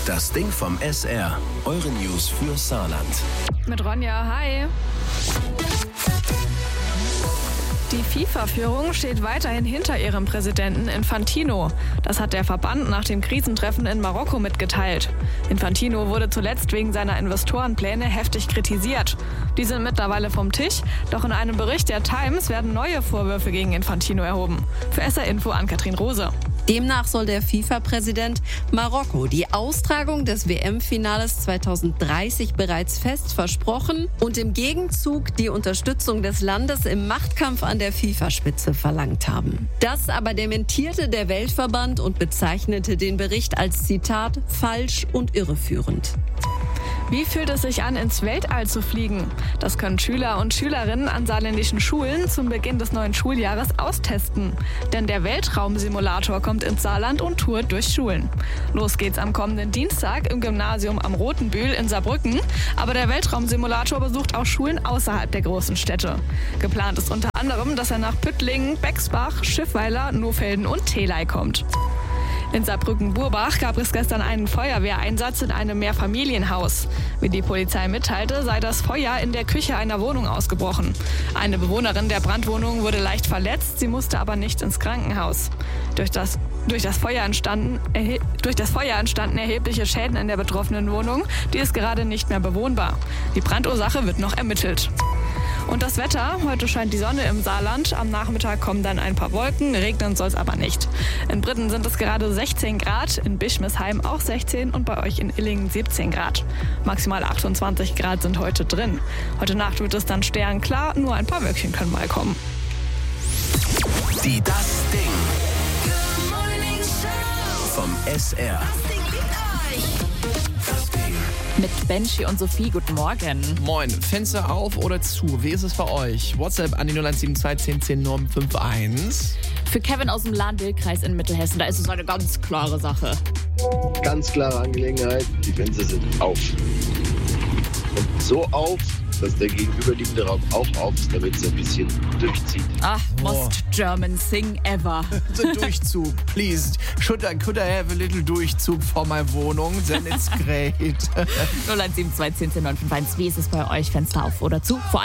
Das Ding vom SR. Eure News für Saarland. Mit Ronja, hi. Die FIFA-Führung steht weiterhin hinter ihrem Präsidenten Infantino. Das hat der Verband nach dem Krisentreffen in Marokko mitgeteilt. Infantino wurde zuletzt wegen seiner Investorenpläne heftig kritisiert. Die sind mittlerweile vom Tisch, doch in einem Bericht der Times werden neue Vorwürfe gegen Infantino erhoben. Für SR Info an Katrin Rose. Demnach soll der FIFA-Präsident Marokko die Austragung des WM-Finales 2030 bereits fest versprochen und im Gegenzug die Unterstützung des Landes im Machtkampf an der FIFA-Spitze verlangt haben. Das aber dementierte der Weltverband und bezeichnete den Bericht als, Zitat, falsch und irreführend. Wie fühlt es sich an, ins Weltall zu fliegen? Das können Schüler und Schülerinnen an saarländischen Schulen zum Beginn des neuen Schuljahres austesten. Denn der Weltraumsimulator kommt ins Saarland und tourt durch Schulen. Los geht's am kommenden Dienstag im Gymnasium am Rotenbühl in Saarbrücken. Aber der Weltraumsimulator besucht auch Schulen außerhalb der großen Städte. Geplant ist unter anderem, dass er nach Püttlingen, Bexbach, Schiffweiler, Nohfelden und Theley kommt. In Saarbrücken-Burbach gab es gestern einen Feuerwehreinsatz in einem Mehrfamilienhaus. Wie die Polizei mitteilte, sei das Feuer in der Küche einer Wohnung ausgebrochen. Eine Bewohnerin der Brandwohnung wurde leicht verletzt, sie musste aber nicht ins Krankenhaus. Durch das Feuer entstanden erhebliche Schäden in der betroffenen Wohnung, die ist gerade nicht mehr bewohnbar. Die Brandursache wird noch ermittelt. Und das Wetter, heute scheint die Sonne im Saarland, am Nachmittag kommen dann ein paar Wolken, regnen soll es aber nicht. In Britten sind es gerade 16 Grad, in Bischmisheim auch 16 und bei euch in Illingen 17 Grad. Maximal 28 Grad sind heute drin. Heute Nacht wird es dann sternklar, nur ein paar Wölkchen können mal kommen. Die Das Ding vom SR. Mit Benji und Sophie, guten Morgen. Moin, Fenster auf oder zu? Wie ist es bei euch? WhatsApp an die 0172 10 10 951. Für Kevin aus dem Lahn-Dill-Kreis in Mittelhessen, da ist es eine ganz klare Sache. Ganz klare Angelegenheit, die Fenster sind auf. Und so auf, dass der gegenüberliegende Raum auch auf ist, damit es ein bisschen durchzieht. Ach, most German thing ever. The Durchzug, please. Could I have a little Durchzug for my Wohnung? Then it's great. 0172 10 10 951. Wie ist es bei euch? Fenster auf oder zu? Vor